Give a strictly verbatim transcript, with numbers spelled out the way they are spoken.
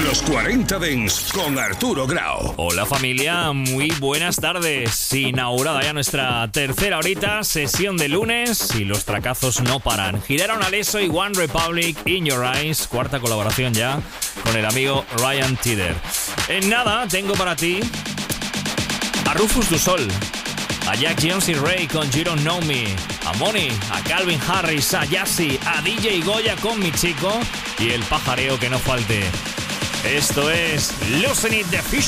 Los cuarenta Dance con Arturo Grau. Hola familia, muy buenas tardes. Inaugurada ya nuestra tercera horita, sesión de lunes y los tracazos no paran. Giraron Alesso y One Republic, In Your Eyes, cuarta colaboración ya con el amigo Ryan Tedder. En nada, tengo para ti a Rufus Du Sol, a Jack Jones y Ray con You Don't Know Me, a Moni, a Calvin Harris, a Yassi, a D J Goya con Mi Chico y el pajareo que no falte. Esto es Losing It de Fish.